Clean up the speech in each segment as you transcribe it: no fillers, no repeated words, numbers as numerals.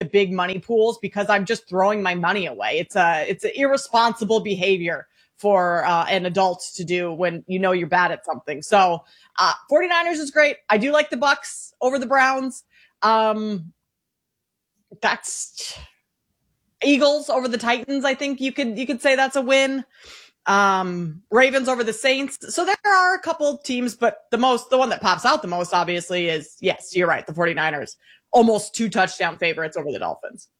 big money pools because I'm just throwing my money away. It's an irresponsible behavior for an adult to do when you know you're bad at something. So 49ers is great. I do like the Bucks over the Browns. That's Eagles over the Titans. I think you could say that's a win. Ravens over the Saints. So there are a couple teams, but the one that pops out the most obviously is, yes, you're right, the 49ers. Almost 2 touchdown favorites over the Dolphins.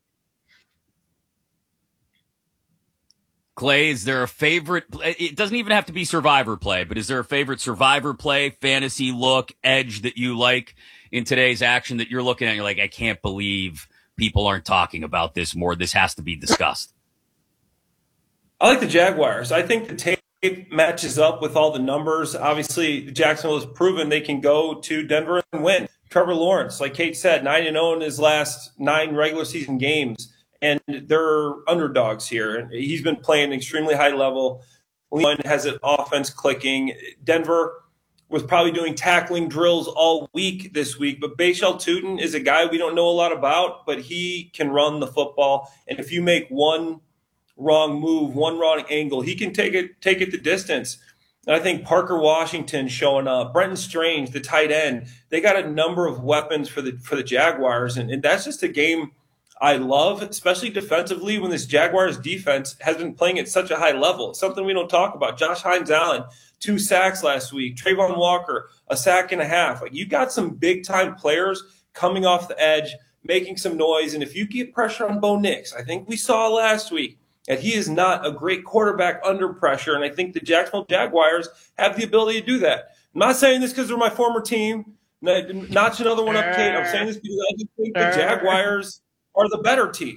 Clay, is there a favorite? It doesn't even have to be survivor play, but is there a favorite survivor play, fantasy look, edge that you like in today's action that you're looking at? You're like, I can't believe people aren't talking about this more. This has to be discussed. I like the Jaguars. I think the tape matches up with all the numbers. Obviously, Jacksonville has proven they can go to Denver and win. Trevor Lawrence, like Kate said, 9-0 in his last 9 regular season games. And they're underdogs here. And he's been playing extremely high level. Leon has an offense clicking. Denver was probably doing tackling drills all week this week. But Bashal Tutin is a guy we don't know a lot about, but he can run the football. And if you make one wrong move, one wrong angle, he can take it the distance. And I think Parker Washington showing up, Brenton Strange, the tight end, they got a number of weapons for the Jaguars. And that's just a game I love, especially defensively, when this Jaguars defense has been playing at such a high level. It's something we don't talk about. Josh Hines-Allen, 2 sacks last week. Trayvon Walker, a sack and a half. Like, you got some big-time players coming off the edge, making some noise. And if you get pressure on Bo Nix, I think we saw last week that he is not a great quarterback under pressure. And I think the Jacksonville Jaguars have the ability to do that. I'm not saying this because they're my former team. Notch another one up, Kate. I'm saying this because I just think the Jaguars are the better team.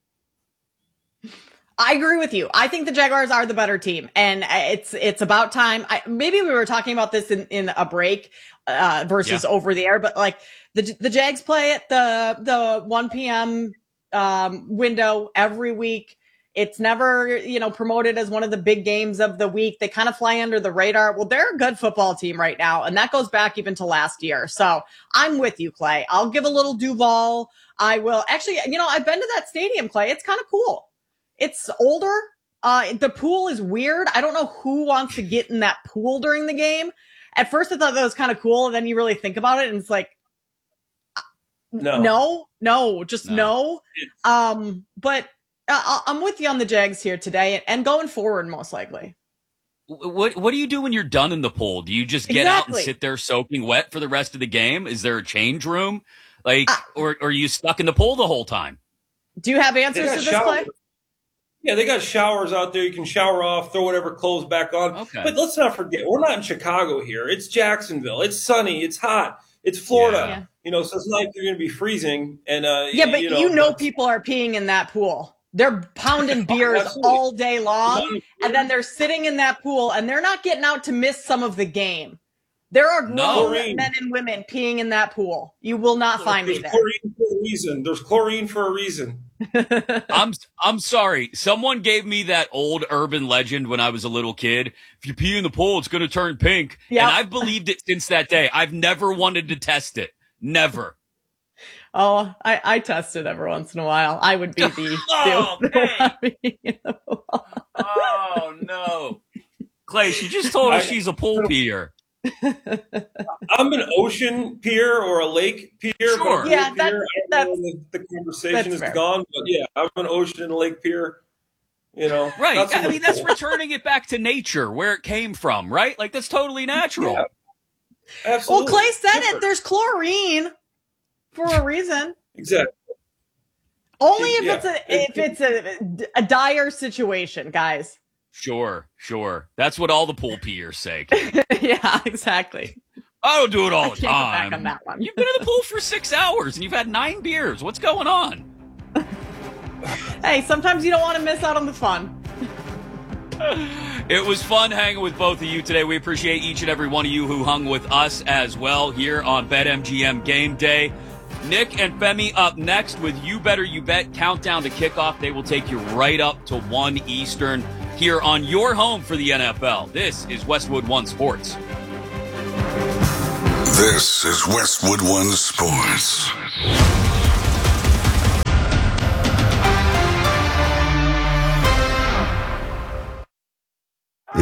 I agree with you. I think the Jaguars are the better team, and it's about time. Maybe we were talking about this in a break versus over the air, but like the Jags play at the 1 p.m. Window every week. It's never, promoted as one of the big games of the week. They kind of fly under the radar. Well, they're a good football team right now, and that goes back even to last year. So I'm with you, Clay. I'll give a little Duval. I will. Actually, I've been to that stadium, Clay. It's kind of cool. It's older. The pool is weird. I don't know who wants to get in that pool during the game. At first, I thought that was kind of cool, and then you really think about it, and it's like, no. But I'm with you on the Jags here today and going forward, most likely. What do you do when you're done in the pool? Do you just get out and sit there soaking wet for the rest of the game? Is there a change room? Or are you stuck in the pool the whole time? Do you have answers to this, Clay? Yeah, they got showers out there. You can shower off, throw whatever clothes back on. Okay. But let's not forget, we're not in Chicago here. It's Jacksonville. It's sunny. It's hot. It's Florida. So it's not like you're going to be freezing. And but people are peeing in that pool. They're pounding beers all day long, and then they're sitting in that pool, and they're not getting out to miss some of the game. There are grown men and women peeing in that pool. You will not find me there. There's chlorine for a reason. I'm sorry. Someone gave me that old urban legend when I was a little kid. If you pee in the pool, it's going to turn pink. Yep. And I've believed it since that day. I've never wanted to test it. Never. Oh, I test it every once in a while. I would be the... Oh, no. Clay, she just told us she's a pool peer. I'm an ocean peer or a lake peer. Sure. Yeah, the conversation is gone. But yeah, I'm an ocean and lake peer. Right. I mean, that's returning it back to nature, where it came from, right? Like, that's totally natural. Yeah. Absolutely. Well, Clay said it. There's chlorine for a reason. Exactly. Only if it's a dire situation, guys. Sure. That's what all the pool peers say. Yeah, exactly. I don't do it all the time. Back on that one. You've been in the pool for 6 hours and you've had 9 beers. What's going on? Hey, sometimes you don't want to miss out on the fun. It was fun hanging with both of you today. We appreciate each and every one of you who hung with us as well here on BetMGM Game Day. Nick and Femi up next with You Better You Bet countdown to kickoff. They will take you right up to 1 Eastern here on your home for the NFL. This is Westwood One Sports. This is Westwood One Sports.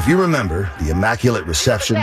If you remember the immaculate reception,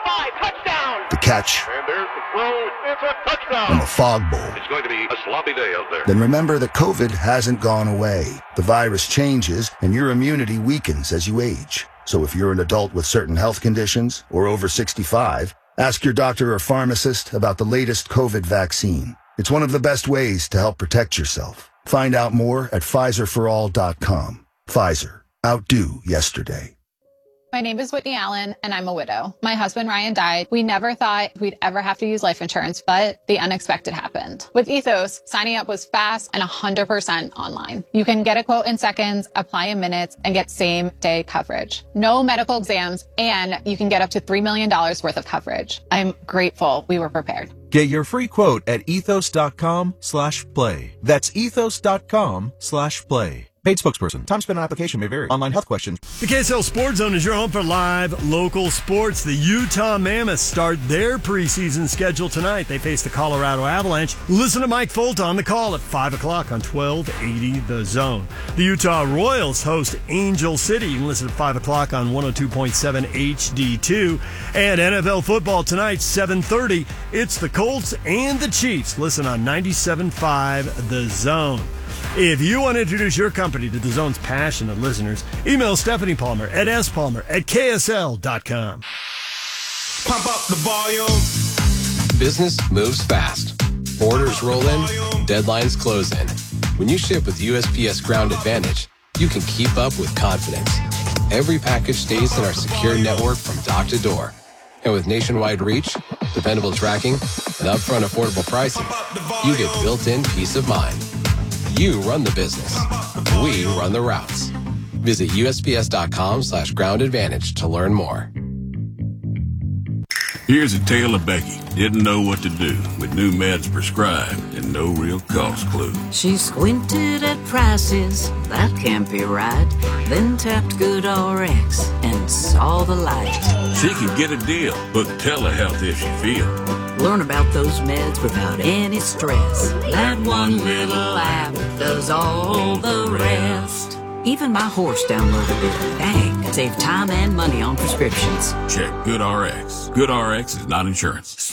the catch, And there's the throw. It's a touchdown. and the fog bowl, It's going to be a sloppy day out there. then remember that COVID hasn't gone away. The virus changes and your immunity weakens as you age. So if you're an adult with certain health conditions or over 65, ask your doctor or pharmacist about the latest COVID vaccine. It's one of the best ways to help protect yourself. Find out more at PfizerForAll.com. Pfizer. Outdo yesterday. My name is Whitney Allen, and I'm a widow. My husband, Ryan, died. We never thought we'd ever have to use life insurance, but the unexpected happened. With Ethos, signing up was fast and 100% online. You can get a quote in seconds, apply in minutes, and get same-day coverage. No medical exams, and you can get up to $3 million worth of coverage. I'm grateful we were prepared. Get your free quote at ethos.com/play. That's ethos.com/play. Paid spokesperson. Time spent on application may vary. Online health questions. The KSL Sports Zone is your home for live local sports. The Utah Mammoths start their preseason schedule tonight. They face the Colorado Avalanche. Listen to Mike Folta on the call at 5 o'clock on 1280 The Zone. The Utah Royals host Angel City. You can listen at 5 o'clock on 102.7 HD2. And NFL football tonight, 7:30. It's the Colts and the Chiefs. Listen on 97.5 The Zone. If you want to introduce your company to the Zone's passionate listeners, email Stephanie Palmer at spalmer@ksl.com. Pump up the volume. Business moves fast. Orders roll in, deadlines close in. When you ship with USPS Ground Advantage, you can keep up with confidence. Every package stays in our secure network from dock to door. And with nationwide reach, dependable tracking, and upfront affordable pricing, you get built-in peace of mind. You run the business. We run the routes. Visit USPS.com/Ground Advantage to learn more. Here's a tale of Becky. Didn't know what to do with new meds prescribed and no real cost clue. She squinted at prices, that can't be right. Then tapped GoodRx and saw the light. She can get a deal, book telehealth if she feels. Learn about those meds without any stress. That one little app does all the rest. Even my horse downloaded it. Dang, save time and money on prescriptions. Check GoodRx. GoodRx is not insurance.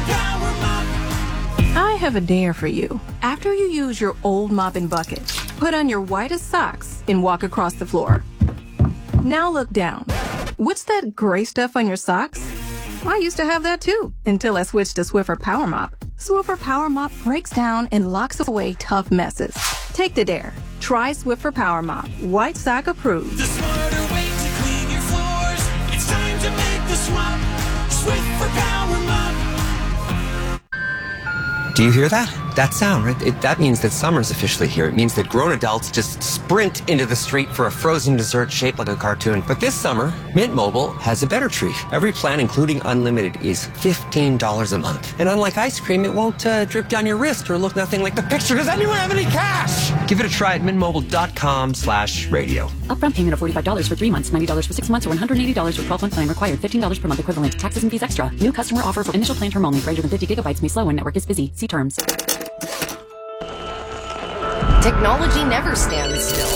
I have a dare for you. After you use your old mopping bucket, put on your whitest socks and walk across the floor. Now look down. What's that gray stuff on your socks? I used to have that too, until I switched to Swiffer Power Mop. Swiffer Power Mop breaks down and locks away tough messes. Take the dare. Try Swiffer Power Mop. White sock approved. The smarter way to clean your floors. It's time to make the swap. Swiffer Power Mop. Do you hear that? That sound, right? That means that summer's officially here. It means that grown adults just sprint into the street for a frozen dessert shaped like a cartoon. But this summer, Mint Mobile has a better treat. Every plan, including unlimited, is $15 a month. And unlike ice cream, it won't drip down your wrist or look nothing like the picture. Does anyone have any cash? Give it a try at mintmobile.com/radio. Upfront payment of $45 for 3 months, $90 for 6 months, or $180 for 12-month plan required. $15 per month equivalent. Taxes and fees extra. New customer offer for initial plan term only. Greater than 50 gigabytes may slow when network is busy. See terms. Technology never stands still.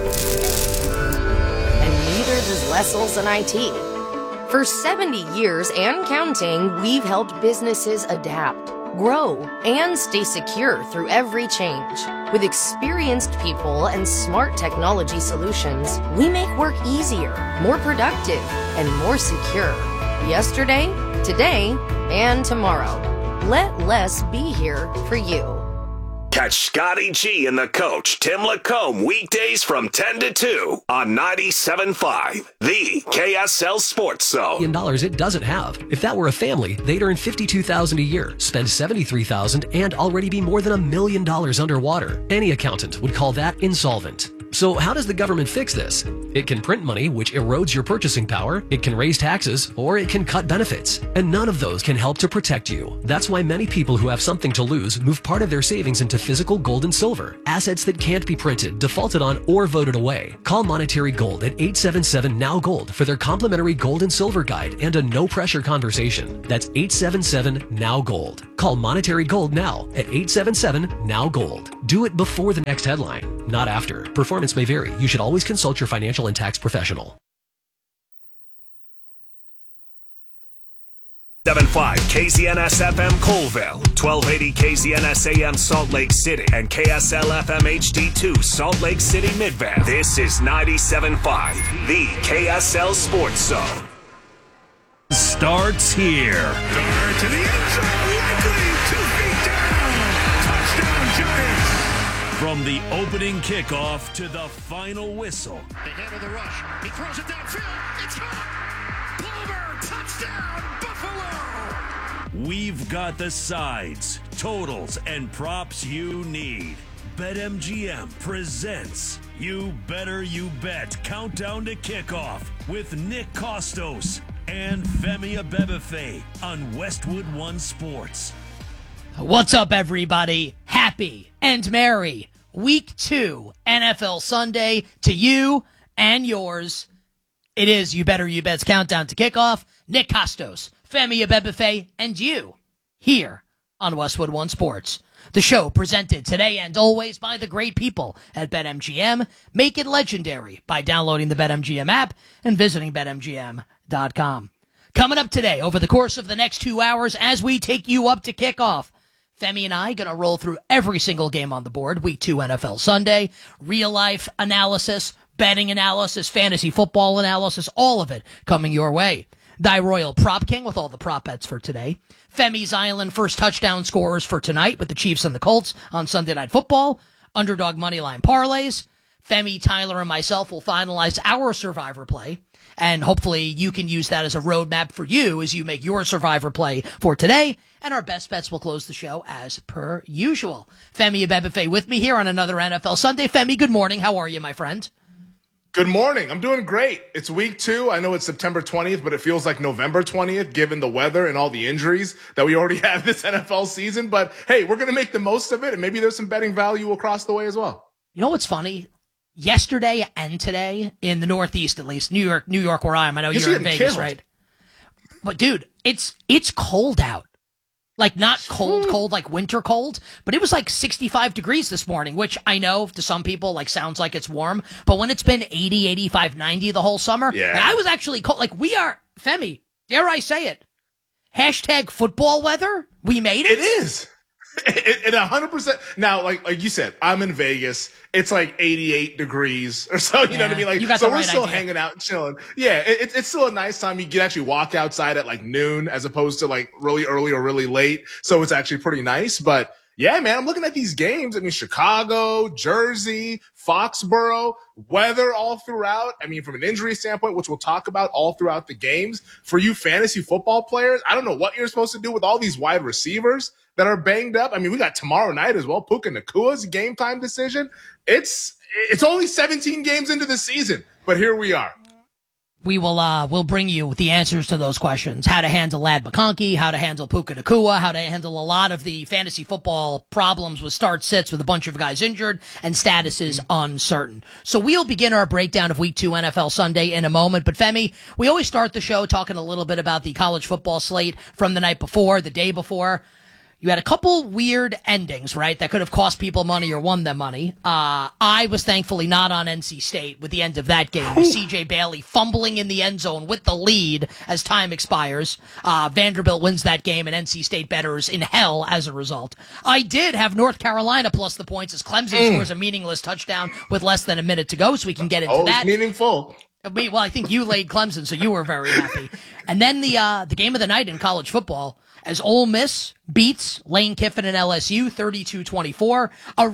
And neither does Wessels and IT. For 70 years and counting, we've helped businesses adapt, grow, and stay secure through every change. With experienced people and smart technology solutions, we make work easier, more productive, and more secure. Yesterday, today, and tomorrow. Let less be here for you. Catch Scotty G and the coach, Tim Lacombe, weekdays from 10 to 2 on 97.5, the KSL Sports Zone. $1 it doesn't have. If that were a family, they'd earn $52,000 a year, spend $73,000, and already be more than $1 million underwater. Any accountant would call that insolvent. So how does the government fix this? It can print money, which erodes your purchasing power, it can raise taxes, or it can cut benefits. And none of those can help to protect you. That's why many people who have something to lose move part of their savings into physical gold and silver, assets that can't be printed, defaulted on, or voted away. Call Monetary Gold at 877-NOW-GOLD for their complimentary gold and silver guide and a no-pressure conversation. That's 877-NOW-GOLD. Call Monetary Gold now at 877-NOW-GOLD. Do it before the next headline, not after. Performance may vary. You should always consult your financial and tax professional. 97.5 KZNS FM Colville, 1280 KZNS AM Salt Lake City, and KSL FM HD2 Salt Lake City Midvale. This is 97.5, the KSL Sports Zone. Starts here. Dart to the end zone, likely 2 feet down. Touchdown Giants. From the opening kickoff to the final whistle. They handle the rush. He throws it downfield. It's caught. Palmer, touchdown, Buffalo. We've got the sides, totals, and props you need. BetMGM presents You Better You Bet Countdown to Kickoff with Nick Kostos and Femi Abebefe on Westwood One Sports. What's up, everybody? Happy and merry Week 2 NFL Sunday to you and yours. It is You Better You Bet's Countdown to Kickoff. Nick Kostos, Femi Abebefe, and you here on Westwood One Sports. The show presented today and always by the great people at BetMGM. Make it legendary by downloading the BetMGM app and visiting BetMGM.com. Coming up today, over the course of the next 2 hours, as we take you up to kickoff, Femi and I going to roll through every single game on the board. Week 2 NFL Sunday, real-life analysis, betting analysis, fantasy football analysis, all of it coming your way. Thy Royal Prop King with all the prop bets for today. Femi's Island first touchdown scorers for tonight with the Chiefs and the Colts on Sunday Night Football. Underdog Moneyline parlays. Femi, Tyler, and myself will finalize our Survivor play. And hopefully you can use that as a roadmap for you as you make your Survivor play for today. And our best bets will close the show as per usual. Femi Abebefe with me here on another NFL Sunday. Femi, good morning. How are you, my friend? Good morning. I'm doing great. It's week 2. I know it's September 20th, but it feels like November 20th, given the weather and all the injuries that we already have this NFL season. But hey, we're going to make the most of it, and maybe there's some betting value across the way as well. You know what's funny? Yesterday and today, in the Northeast at least, New York where I am. I know you're in Vegas, right? But dude, it's cold out. Like not cold, like winter cold, but it was like 65 degrees this morning, which I know to some people like sounds like it's warm, but when it's been 80, 85, 90 the whole summer, yeah. I was actually cold. Like we are, Femi, dare I say it, hashtag football weather, we made it. It is. It 100%. Now, like you said, I'm in Vegas. It's like 88 degrees or so. You know what I mean? Like, so we're still hanging out and chilling. Yeah, it's still a nice time. You can actually walk outside at like noon as opposed to like really early or really late. So it's actually pretty nice. But yeah, man, I'm looking at these games. I mean, Chicago, Jersey, Foxborough, weather all throughout. I mean, from an injury standpoint, which we'll talk about all throughout the games. For you fantasy football players, I don't know what you're supposed to do with all these wide receivers that are banged up. I mean, we got tomorrow night as well. Puka Nakua's game time decision. It's only 17 games into the season, but here we are. We will we'll bring you the answers to those questions. How to handle Ladd McConkey, how to handle Puka Nakua, how to handle a lot of the fantasy football problems with start-sits with a bunch of guys injured and statuses uncertain. So we'll begin our breakdown of Week 2 NFL Sunday in a moment. But Femi, we always start the show talking a little bit about the college football slate from the night before, the day before. You had a couple weird endings, right, that could have cost people money or won them money. I was thankfully not on NC State with the end of that game. C.J. Bailey fumbling in the end zone with the lead as time expires. Vanderbilt wins that game, and NC State bettors in hell as a result. I did have North Carolina plus the points as Clemson scores a meaningless touchdown with less than a minute to go, so we can get into that. Oh, meaningful. Well, I think you laid Clemson, so you were very happy. And then the game of the night in college football, as Ole Miss beats Lane Kiffin and LSU 32-24,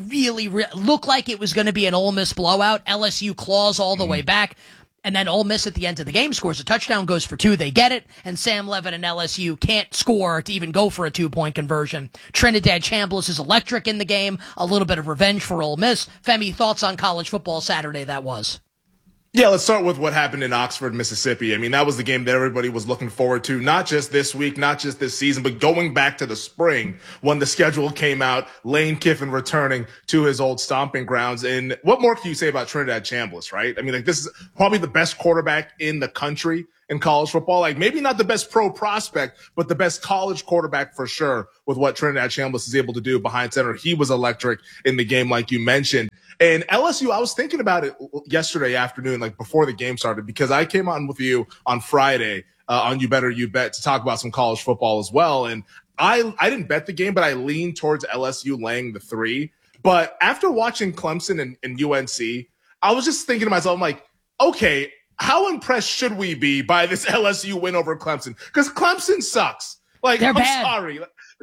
looked like it was going to be an Ole Miss blowout. LSU claws all the way back, and then Ole Miss at the end of the game scores a touchdown, goes for 2, they get it, and Sam Levin and LSU can't score to even go for a 2-point conversion. Trinidad Chambliss is electric in the game, a little bit of revenge for Ole Miss. Femi, thoughts on college football Saturday that was? Yeah, let's start with what happened in Oxford, Mississippi. I mean, that was the game that everybody was looking forward to, not just this week, not just this season, but going back to the spring when the schedule came out, Lane Kiffin returning to his old stomping grounds. And what more can you say about Trinidad Chambliss, right? I mean, like, this is probably the best quarterback in the country in college football. Like, maybe not the best pro prospect, but the best college quarterback for sure with what Trinidad Chambliss is able to do behind center. He was electric in the game, like you mentioned. And LSU, I was thinking about it yesterday afternoon, like before the game started, because I came on with you on Friday on You Better You Bet to talk about some college football as well. And I didn't bet the game, but I leaned towards LSU laying the 3. But after watching Clemson and UNC, I was just thinking to myself, I'm like, okay, how impressed should we be by this LSU win over Clemson? Because Clemson sucks. Like, They're I'm bad. sorry.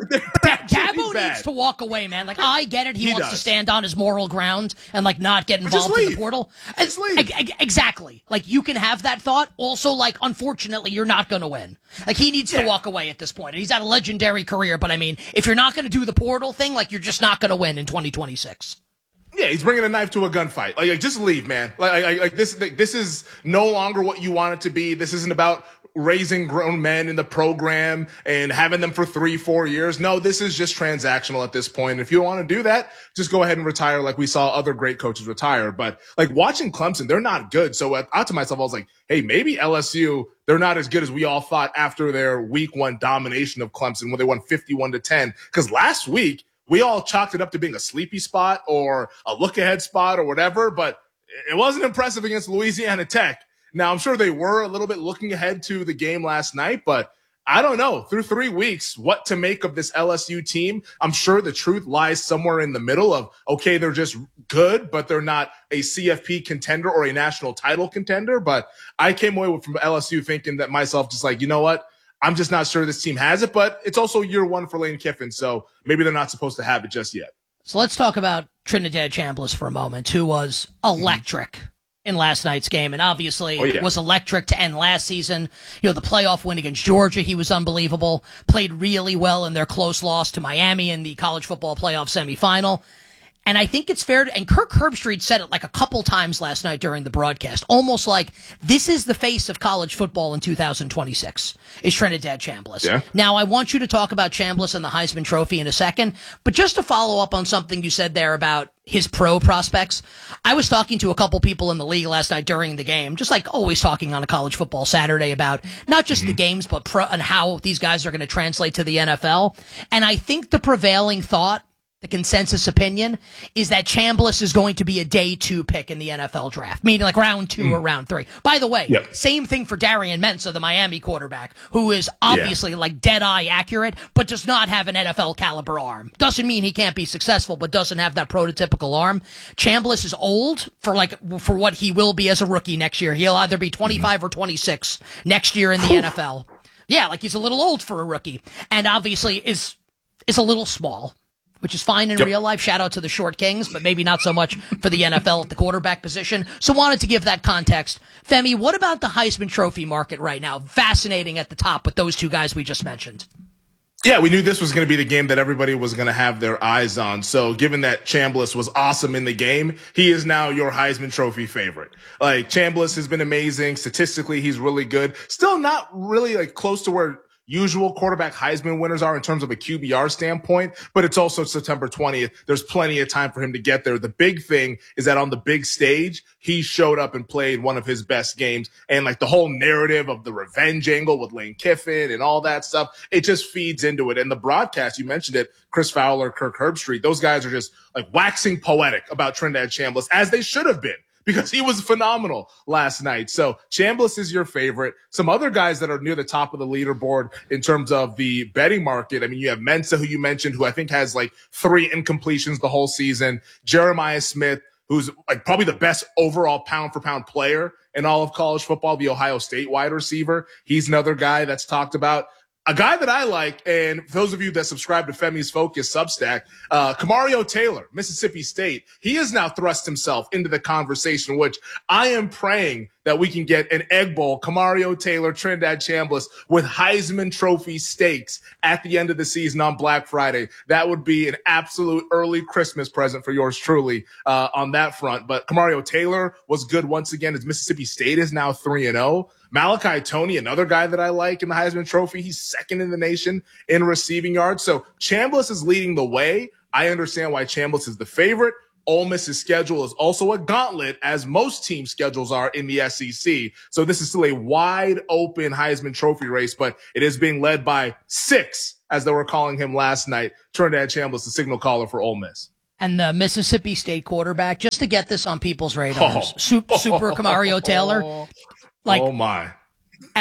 Dabo needs to walk away, man. Like, I get it. He wants to stand on his moral ground and, like, not get involved in the portal. Exactly. Like, you can have that thought. Also, like, unfortunately, you're not going to win. Like, he needs to walk away at this point. He's had a legendary career, but I mean, if you're not going to do the portal thing, like, you're just not going to win in 2026. Yeah, he's bringing a knife to a gunfight. Like just leave, man. Like this is no longer what you want it to be. This isn't about raising grown men in the program and having them for 3-4 years. No, this is just transactional at this point. If you don't want to do that, just go ahead and retire like we saw other great coaches retire. But like watching Clemson, they're not good. So I thought to myself, I was like, hey, maybe LSU, they're not as good as we all thought after their week 1 domination of Clemson when they won 51-10. Because last week, we all chalked it up to being a sleepy spot or a look-ahead spot or whatever, but it wasn't impressive against Louisiana Tech. Now, I'm sure they were a little bit looking ahead to the game last night, but I don't know. Through 3 weeks, what to make of this LSU team. I'm sure the truth lies somewhere in the middle of, okay, they're just good, but they're not a CFP contender or a national title contender. But I came away from LSU thinking that myself, just like, you know what? I'm just not sure this team has it, but it's also year 1 for Lane Kiffin, so maybe they're not supposed to have it just yet. So let's talk about Trinidad Chambliss for a moment, who was electric in last night's game, and obviously was electric to end last season. You know, the playoff win against Georgia, he was unbelievable, played really well in their close loss to Miami in the college football playoff semifinal. And I think it's fair to, and Kirk Herbstreit said it like a couple times last night during the broadcast, almost like this is the face of college football in 2026, is Trinidad Chambliss. Yeah. Now, I want you to talk about Chambliss and the Heisman Trophy in a second, but just to follow up on something you said there about his pro prospects, I was talking to a couple people in the league last night during the game, just like always talking on a college football Saturday about not just the games, but pro and how these guys are going to translate to the NFL. And I think the prevailing thought, the consensus opinion, is that Chambliss is going to be a day 2 pick in the NFL draft, meaning like round 2 or round 3. By the way, same thing for Darian Mensah, the Miami quarterback, who is obviously like dead-eye accurate, but does not have an NFL caliber arm. Doesn't mean he can't be successful, but doesn't have that prototypical arm. Chambliss is old for what he will be as a rookie next year. He'll either be 25 or 26 next year in the NFL. Yeah, like he's a little old for a rookie, and obviously is a little small, which is fine in real life. Shout out to the Short Kings, but maybe not so much for the NFL at the quarterback position. So wanted to give that context. Femi, what about the Heisman Trophy market right now? Fascinating at the top with those 2 guys we just mentioned. Yeah, we knew this was going to be the game that everybody was going to have their eyes on. So given that Chambliss was awesome in the game, he is now your Heisman Trophy favorite. Like, Chambliss has been amazing. Statistically, he's really good. Still not really like close to where usual quarterback Heisman winners are in terms of a QBR standpoint, but it's also September 20th. There's plenty of time for him to get there. The big thing is that on the big stage, he showed up and played one of his best games. And like the whole narrative of the revenge angle with Lane Kiffin and all that stuff, it just feeds into it. And the broadcast, you mentioned it, Chris Fowler, Kirk Herbstreit, those guys are just like waxing poetic about Trinidad Chambliss, as they should have been, because he was phenomenal last night. So Chambliss is your favorite. Some other guys that are near the top of the leaderboard in terms of the betting market. I mean, you have Mensah, who you mentioned, who I think has like 3 incompletions the whole season. Jeremiah Smith, who's like probably the best overall pound for pound player in all of college football, the Ohio State wide receiver. He's another guy that's talked about. A guy that I like, and for those of you that subscribe to Femi's Focus Substack, Kamario Taylor, Mississippi State, he has now thrust himself into the conversation, which I am praying that we can get an Egg Bowl, Kamario Taylor, Trinidad Chambliss with Heisman Trophy stakes at the end of the season on Black Friday. That would be an absolute early Christmas present for yours truly on that front. But Kamario Taylor was good once again, as Mississippi State is now 3-0. Malachi Toney, another guy that I like in the Heisman Trophy. He's second in the nation in receiving yards. So Chambliss is leading the way. I understand why Chambliss is the favorite. Ole Miss's schedule is also a gauntlet, as most team schedules are in the SEC. So this is still a wide open Heisman Trophy race, but it is being led by 6, as they were calling him last night. Trinidad Chambliss, the signal caller for Ole Miss. And the Mississippi State quarterback, just to get this on people's radars, Super Kamario Taylor. Like, oh my.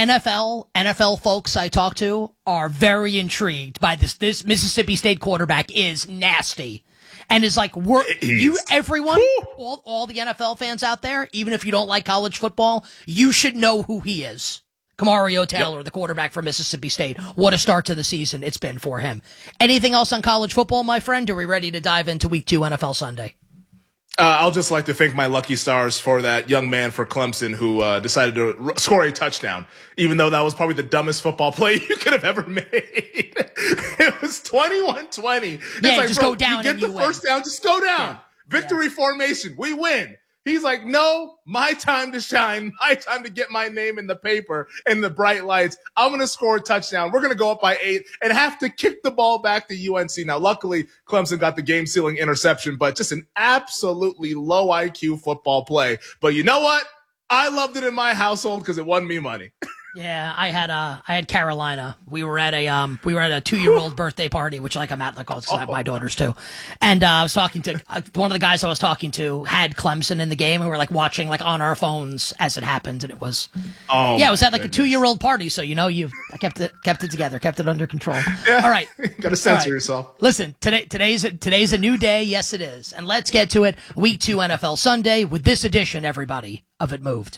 NFL folks I talk to are very intrigued by this. This Mississippi State quarterback is nasty. And is like, everyone, all the NFL fans out there, even if you don't like college football, you should know who he is. Kamario Taylor, the quarterback for Mississippi State. What a start to the season it's been for him. Anything else on college football, my friend? Are we ready to dive into Week 2 NFL Sunday? I'll just like to thank my lucky stars for that young man for Clemson who decided to score a touchdown, even though that was probably the dumbest football play you could have ever made. It was 21-20. Yeah, like, just go down. You get the first down, just go down. Yeah. Victory formation. We win. He's like, no, my time to shine, my time to get my name in the paper and the bright lights. I'm going to score a touchdown. We're going to go up by 8 and have to kick the ball back to UNC. Now, luckily, Clemson got the game-sealing interception, but just an absolutely low IQ football play. But you know what? I loved it in my household because it won me money. Yeah, I had Carolina. We were at a 2-year-old birthday party, which like I'm at like I have my daughters too. And I was talking to one of the guys I was talking to had Clemson in the game, and we were like watching like on our phones as it happened, and it was it was at like a 2-year-old party. So I kept it together, kept it under control. Yeah, all right, got to censor yourself. Listen, today's a new day. Yes, it is, and let's get to it. Week 2 NFL Sunday with this edition, everybody, of It Moved.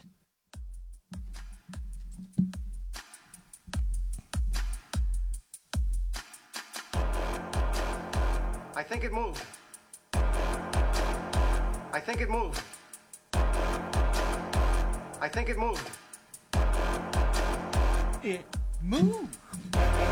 I think it moved. I think it moved. I think it moved. It moved.